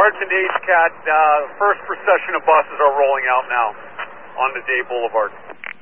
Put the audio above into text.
Sergeant HCAT, first procession of buses are rolling out now onto Day Boulevard.